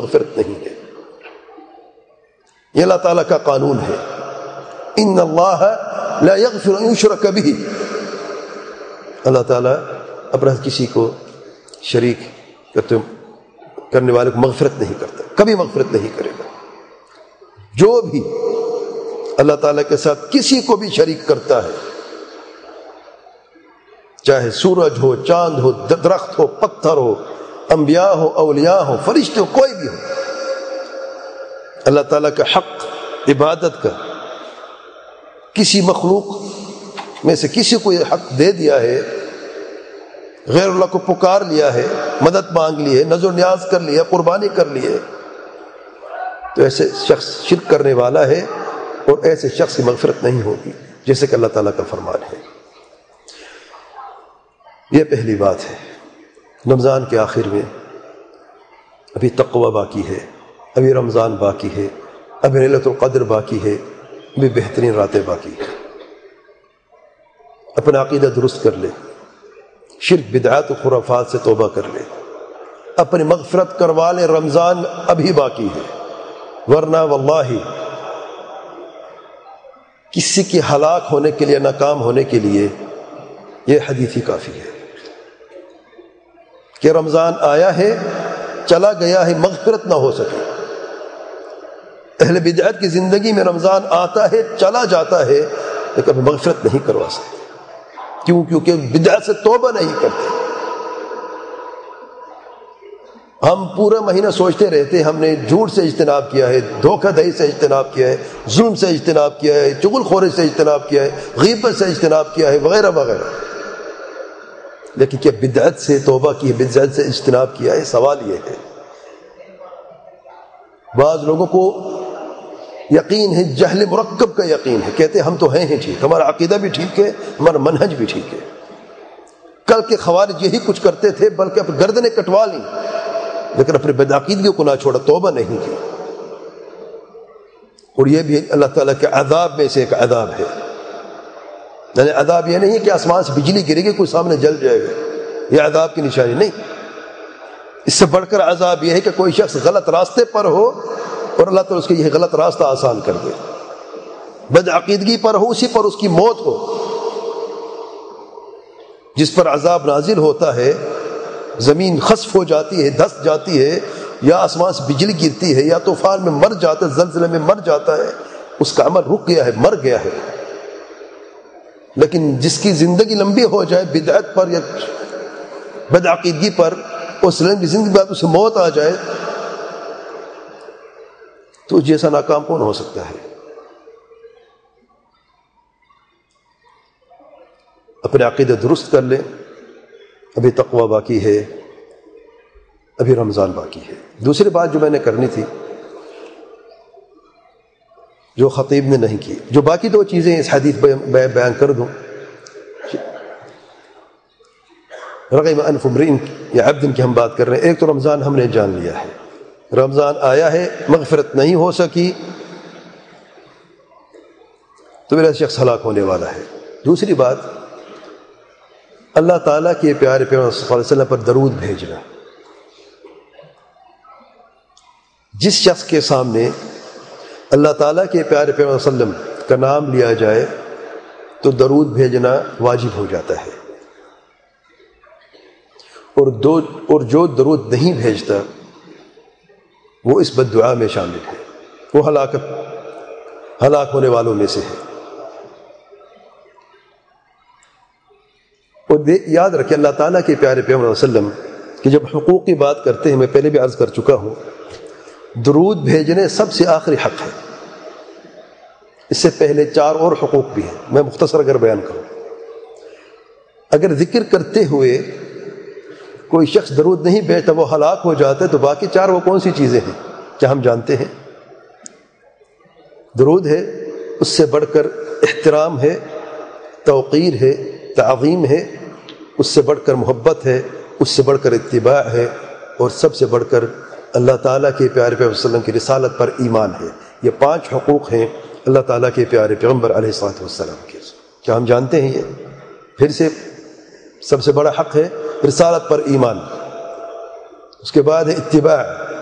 مغفرت نہیں ہے۔ یہ اللہ تعالیٰ کا قانون ہے، ان اللہ لا یغفر ان یشرک بہ، اللہ تعالیٰ اپنا کسی کو شریک کرنے والے کو مغفرت نہیں کرتا، کبھی مغفرت نہیں کرے گا۔ جو بھی اللہ تعالیٰ کے ساتھ کسی کو بھی شریک کرتا ہے، چاہے سورج ہو، چاند ہو، درخت ہو، پتھر ہو، انبیاء ہو، اولیاء ہو، فرشتے ہو، کوئی بھی ہو، اللہ تعالیٰ کا حق عبادت کا کسی مخلوق میں سے کسی کو یہ حق دے دیا ہے، غیر اللہ کو پکار لیا ہے، مدد مانگ لی ہے، نذر و نیاز کر لی ہے، قربانی کر لی ہے، تو ایسے شخص شرک کرنے والا ہے، اور ایسے شخص کی مغفرت نہیں ہوگی، جیسے کہ اللہ تعالیٰ کا فرمان ہے۔ یہ پہلی بات ہے۔ رمضان کے آخر میں ابھی تقوی باقی ہے، ابھی رمضان باقی ہے، ابھی لیلۃ القدر باقی ہے، ابھی بہترین راتیں باقی ہیں۔ اپنا عقیدہ درست کر لے، شرک بدعات و خرافات سے توبہ کر لے، اپنی مغفرت کروا لے، رمضان ابھی باقی ہے، ورنہ واللہ کسی کی ہلاک ہونے کے لیے، ناکام ہونے کے لیے یہ حدیث ہی کافی ہے کہ رمضان آیا ہے، چلا گیا ہے، مغفرت نہ ہو سکے۔ اہل بدعت کی زندگی میں رمضان آتا ہے، چلا جاتا ہے، لیکن کبھی مغفرت نہیں کروا سکتے۔ کیوں؟ کیونکہ بدعت سے توبہ نہیں کرتے۔ ہم پورا مہینہ سوچتے رہتے ہم نے جھوٹ سے اجتناب کیا ہے، دھوکہ دہی سے اجتناب کیا ہے، ظلم سے اجتناب کیا ہے، چغل خوری سے اجتناب کیا ہے، غیبت سے اجتناب کیا ہے، وغیرہ وغیرہ، لیکن کیا بدعت سے توبہ کی ہے، بدعت سے اجتناب کیا ہے؟ سوال یہ ہے۔ بعض لوگوں کو یقین ہے، جہل مرکب کا یقین ہے، کہتے ہم تو ہیں ہی ٹھیک، ہمارا عقیدہ بھی ٹھیک ہے، ہمارا منہج بھی ٹھیک ہے۔ کل کے خوارج یہی کچھ کرتے تھے، بلکہ اپنی گردنیں کٹوا لیں، لیکن اپنے بدعقیدگی کو نہ چھوڑا، توبہ نہیں کی۔ اور یہ بھی اللہ تعالیٰ کے عذاب میں سے ایک عذاب ہے۔ یعنی عذاب یہ نہیں کہ آسمان سے بجلی گرے گی کوئی سامنے جل جائے گا، یہ عذاب کی نشانی نہیں۔ اس سے بڑھ کر عذاب یہ ہے کہ کوئی شخص غلط راستے پر ہو اور اللہ تعالیٰ اس کے یہ غلط راستہ آسان کر دے، بدعقیدگی پر ہو، اسی پر اس کی موت ہو۔ جس پر عذاب نازل ہوتا ہے، زمین خسف ہو جاتی ہے، دھس جاتی ہے، یا آسمان سے بجلی گرتی ہے، یا طوفان میں مر جاتا ہے، زلزلے میں مر جاتا ہے، اس کا عمل رک گیا ہے، مر گیا ہے۔ لیکن جس کی زندگی لمبی ہو جائے بدعت پر یا بدعقیدگی پر، اس لمبی زندگی بعد اسے موت آ جائے، تو جیسا ناکام کون ہو سکتا ہے؟ اپنے عقیدہ درست کر لیں، ابھی تقوی باقی ہے، ابھی رمضان باقی ہے۔ دوسری بات جو میں نے کرنی تھی، جو خطیب نے نہیں کی، جو باقی دو چیزیں اس حدیث میں بیان کر دوں۔ رغم انف امرئ یا عبد کی ہم بات کر رہے ہیں۔ ایک تو رمضان ہم نے جان لیا ہے، رمضان آیا ہے، مغفرت نہیں ہو سکی تو میرا شخص ہلاک ہونے والا ہے۔ دوسری بات، اللہ تعالیٰ کے پیارے پیغمبر صلی اللہ علیہ وسلم پر درود بھیجنا۔ جس شخص کے سامنے اللہ تعالیٰ کے پیارے پیغمبر صلی اللہ علیہ وسلم کا نام لیا جائے تو درود بھیجنا واجب ہو جاتا ہے، اور جو درود نہیں بھیجتا وہ اس بد دعا میں شامل ہے، وہ ہلاک ہونے والوں میں سے ہے۔ اور یاد رکھیں، اللہ تعالیٰ کے پیارے پیغمبر صلی اللہ علیہ وسلم کہ جب حقوق کی بات کرتے ہیں، میں پہلے بھی عرض کر چکا ہوں، درود بھیجنے سب سے آخری حق ہے، اس سے پہلے 4 اور حقوق بھی ہیں، میں مختصر اگر بیان کروں۔ اگر ذکر کرتے ہوئے کوئی شخص درود نہیں بھیجتا، وہ ہلاک ہو جاتا ہے، تو باقی 4 وہ کون سی چیزیں ہیں؟ کیا ہم جانتے ہیں؟ درود ہے، اس سے بڑھ کر احترام ہے، توقیر ہے، تعظیم ہے، اس سے بڑھ کر محبت ہے، اس سے بڑھ کر اتباع ہے، اور سب سے بڑھ کر اللہ تعالیٰ کے پیارے پیغمبر صلی اللہ علیہ وسلم کی رسالت پر ایمان ہے۔ یہ 5 حقوق ہیں اللہ تعالیٰ کے پیارے پیغمبر علیہ الصلوۃ والسلام کے۔ کیا ہم جانتے ہیں؟ یہ پھر سے سب سے بڑا حق ہے رسالت پر ایمان، اس کے بعد ہے اتباع،